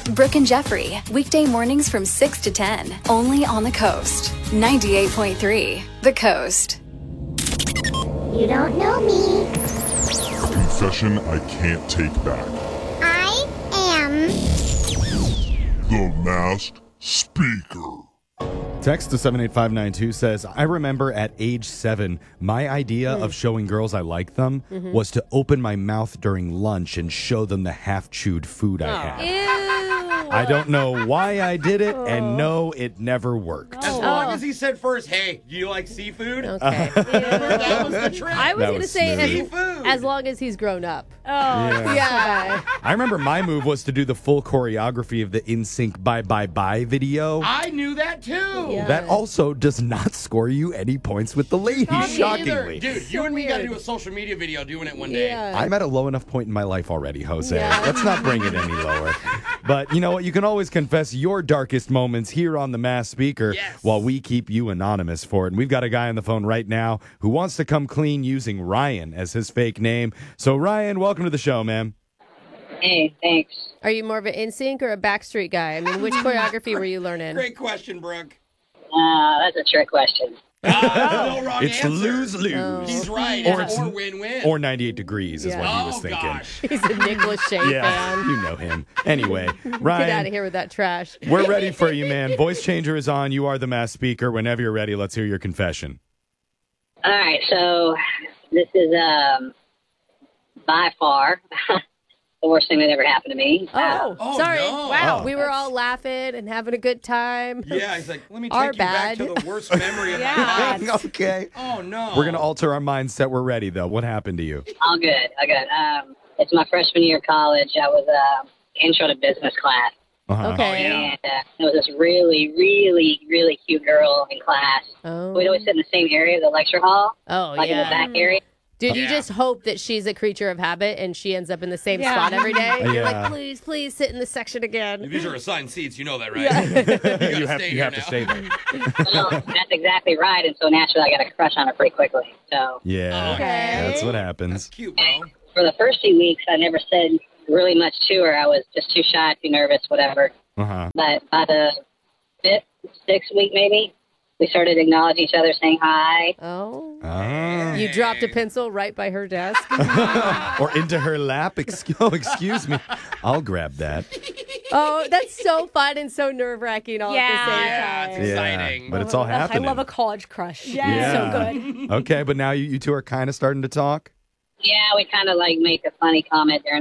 Brooke and Jeffrey, weekday mornings from 6 to 10, only on the Coast. 98.3, The Coast. You don't know me. Confession I can't take back. I am The Masked Speaker. Text to 78592 says, I remember at age 7, my idea of showing girls I like them was to open my mouth during lunch and show them the half-chewed food I had. Ew. I don't know why I did it, and no, it never worked. As long as he said first, hey, do you like seafood? Okay. That was the trick. I was That going to was say smooth. as long as he's grown up. Yeah. I remember my move was to do the full choreography of the NSYNC Bye Bye Bye video. I knew that too. Yeah. That also does not score you any points with the ladies, Not me either. shockingly. Dude, you and me got to do a social media video doing it one day. Yeah. I'm at a low enough point in my life already, Jose. Yeah. Let's not bring it any lower. But you know what? You can always confess your darkest moments here on the Masked Speaker while we keep you anonymous for it. And we've got a guy on the phone right now who wants to come clean using Ryan as his fake name. So, Ryan, welcome to the show, man. Hey, thanks. Are you more of an NSYNC or a Backstreet guy? I mean, which choreography were you learning? Great question, Brooke. That's a trick question. No wrong It's answer. lose-lose. Oh. He's right. Or It's it's- or win-win. Or 98 Degrees is Yeah. what he was Oh, thinking. gosh. He's a Nicholas Shea Yeah, fan. you know him. Anyway, Get out Ryan, of here with that trash. we're ready for you, man. Voice changer is on. You are the Masked Speaker. Whenever you're ready, let's hear your confession. All right, so this is by far the worst thing that ever happened to me. Oh, sorry. no. Wow. Oh. We were all laughing and having a good time. Yeah, he's like, let me Our take you back bad. to the worst memory of my life. Okay. Oh, no. We're going to alter our mindset. We're ready, though. What happened to you? All good. It's my freshman year of college. I was intro to business class. Uh-huh. Okay. And there was this really, really, really cute girl in class. Oh. We'd always sit in the same area of the lecture hall, Oh, like in the yeah. back area. Dude, you Yeah. just hope that she's a creature of habit and she ends up in the same spot every day. You're Yeah. like, please, please sit in this section again. These are assigned seats. You know that, right? Yeah. You have, stay you here have to now. stay there. Well, that's exactly right. And so naturally, I got a crush on her pretty quickly. So Yeah. Okay. That's what That's happens. cute, bro. for the first few weeks, I never said really much to her. I was just too shy, too nervous, whatever. Uh-huh. But by the fifth, sixth week, maybe, we started acknowledging each other, saying hi. Oh. Ah. You dropped a pencil right by her desk. Or into her lap. Excuse me. I'll grab that. Oh, that's so fun and so nerve-wracking all Yeah, at the same time. it's exciting. But it's all happening. I love a college crush. Yeah. So good. Okay, but now you two are kind of starting to talk? Yeah, we kind of like make a funny comment during